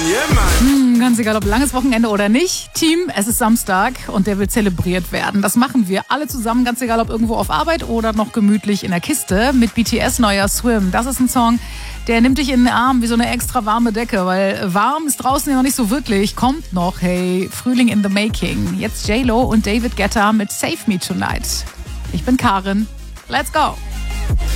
Ganz egal, ob langes Wochenende oder nicht. Team, es ist Samstag und der will zelebriert werden. Das machen wir alle zusammen, ganz egal, ob irgendwo auf Arbeit oder noch gemütlich in der Kiste. Mit BTS neuer Swim. Das ist ein Song, der nimmt dich in den Arm wie so eine extra warme Decke, weil warm ist draußen ja noch nicht so wirklich. Kommt noch, hey, Frühling in the making. Jetzt J-Lo und David Guetta mit Save Me Tonight. Ich bin Karin. Let's go!